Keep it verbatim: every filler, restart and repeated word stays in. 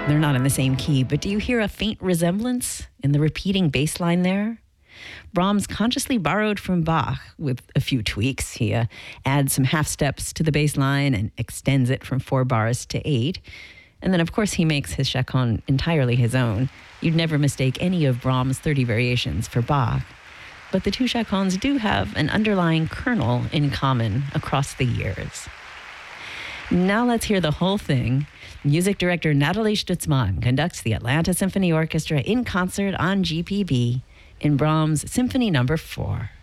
They're not in the same key, but do you hear a faint resemblance in the repeating bass line there? Brahms consciously borrowed from Bach with a few tweaks. He uh, adds some half steps to the bass line and extends it from four bars to eight. And then, of course, he makes his chaconne entirely his own. You'd never mistake any of Brahms' thirty variations for Bach. But the two chaconnes do have an underlying kernel in common across the years. Now let's hear the whole thing. Music director Nathalie Stutzmann conducts the Atlanta Symphony Orchestra in concert on G P B in Brahms' Symphony Number four.